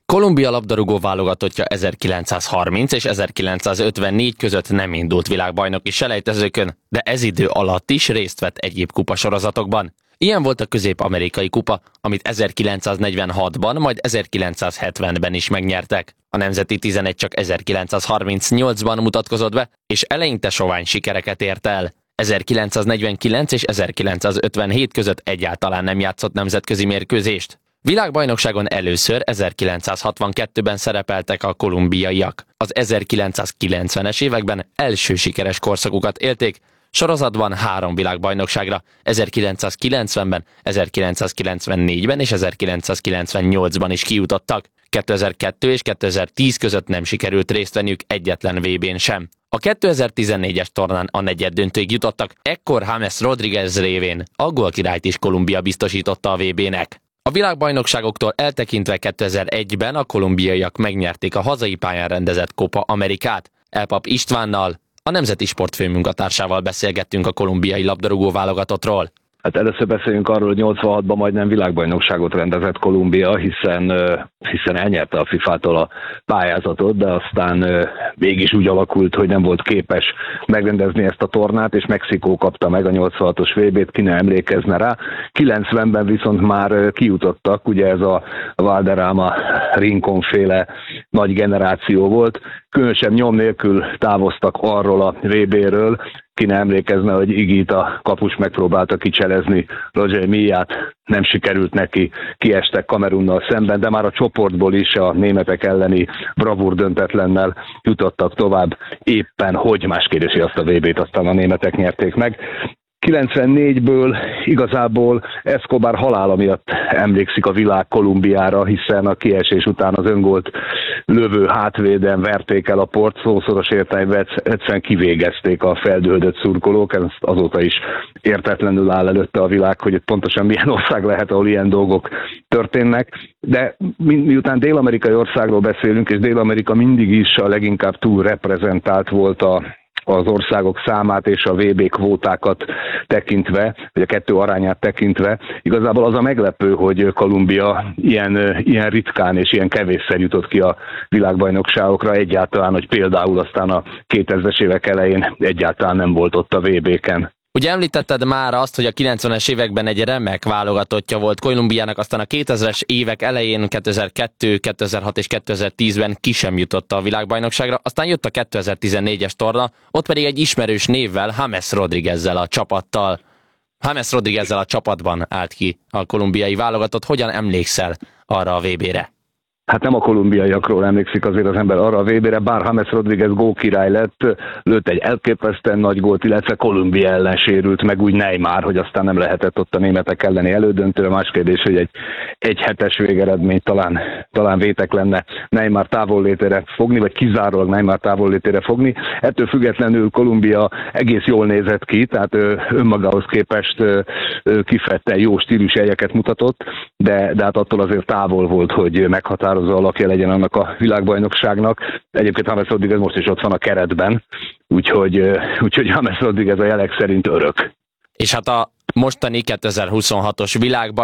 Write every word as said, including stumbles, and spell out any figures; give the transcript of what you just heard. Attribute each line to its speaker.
Speaker 1: Kolumbia labdarúgó válogatottja ezerkilencszázharminc és ezerkilencszázötvennégy között nem indult világbajnoki selejtezőkön, de ez idő alatt is részt vett egyéb kupasorozatokban. Ilyen volt a közép-amerikai kupa, amit ezerkilencszáznegyvenhatban, majd ezerkilencszázhetvenben is megnyertek. A nemzeti tizenegy csak ezerkilencszázharmincnyolcban mutatkozott be, és eleinte sovány sikereket ért el. ezerkilencszáznegyvenkilenc és ezerkilencszázötvenhét között egyáltalán nem játszott nemzetközi mérkőzést. Világbajnokságon először ezerkilencszázhatvankettőben szerepeltek a kolumbiaiak. Az ezerkilencszázkilencvenes években első sikeres korszakukat élték, sorozatban három világbajnokságra, ezerkilencszázkilencvenben, ezerkilencszázkilencvennégyben és ezerkilencszázkilencvennyolcban is kijutottak. kétezer-kettő és kétezer-tíz között nem sikerült részt venniük egyetlen vé bén sem. A kétezer-tizennégyes tornán a negyeddöntőig jutottak, ekkor James Rodríguez révén a gólkirályt is Kolumbia biztosította a vé bének. A világbajnokságoktól eltekintve kétezer-egyben a kolumbiaiak megnyerték a hazai pályán rendezett Copa Amerikát. Elpap Istvánnal, a Nemzeti Sport főmunkatársával beszélgettünk a kolumbiai labdarúgó válogatottról.
Speaker 2: Hát először beszéljünk arról, hogy nyolcvanhatban majdnem világbajnokságot rendezett Kolumbia, hiszen, hiszen elnyerte a fifától a pályázatot, de aztán mégis úgy alakult, hogy nem volt képes megrendezni ezt a tornát, és Mexikó kapta meg a nyolcvanhatos vé bét, ki ne emlékezne rá. kilencvenben viszont már kijutottak, ugye ez a Valderrama Rincón féle nagy generáció volt, különösebb nyom nélkül távoztak arról a vé béről, ki ne emlékezne, hogy Igit a kapus megpróbálta kicselezni, Roger Millát nem sikerült neki, kiestek Kamerunnal szemben, de már a csoportból is a németek elleni bravúr döntetlennel jutottak tovább, éppen hogy más kérdés, hogy azt a vé bét aztán a németek nyerték meg. kilencvennégyből igazából Escobar halála miatt emlékszik a világ Kolumbiára, hiszen a kiesés után az öngolt lövő hátvéden verték el a port, szószoros értelemben egyszerűen kivégezték a feldühödött szurkolók, ez azóta is értetlenül áll előtte a világ, hogy pontosan milyen ország lehet, ahol ilyen dolgok történnek, de mi, miután dél-amerikai országról beszélünk, és Dél-Amerika mindig is a leginkább túl reprezentált volt a az országok számát és a vé bé kvótákat tekintve, vagy a kettő arányát tekintve, igazából az a meglepő, hogy Kolumbia ilyen, ilyen ritkán és ilyen kevésszer jutott ki a világbajnokságokra egyáltalán, hogy például aztán a kétezres évek elején egyáltalán nem volt ott a vé béken.
Speaker 1: Ugye említetted már azt, hogy a kilencvenes években egy remek válogatottja volt Kolumbiának, aztán a kétezres évek elején kétezer-kettő, kétezer-hat és kétezer-tízben ki sem jutott a világbajnokságra, aztán jött a kétezer-tizennégyes torna, ott pedig egy ismerős névvel, James Rodríguezzel a csapattal. James Rodríguezzel a csapatban állt ki a kolumbiai válogatott. Hogyan emlékszel arra a vé bére?
Speaker 2: Hát nem a kolumbiaiakról emlékszik azért az ember arra a vé bére, bár James Rodríguez gólkirály lett, lőtt egy elképesztően nagy gólt, illetve Kolumbia ellen sérült meg úgy Neymar, hogy aztán nem lehetett ott a németek elleni elődöntőre. Más kérdés, hogy egy egyhetes végeredmény talán, talán vétek lenne Neymar távollétére fogni, vagy kizárólag Neymar távollétére fogni. Ettől függetlenül Kolumbia egész jól nézett ki, tehát önmagához képest kifejezetten jó stílusjegyeket mutatott, de, de hát attól azért távol volt, hogy meghatározó alakja legyen annak a világbajnokságnak. Egyébként James Rodríguez most is ott van a keretben, úgyhogy, úgyhogy James Rodríguez a jelek szerint örök.
Speaker 1: És hát a mostani kétezer-huszonhatos világban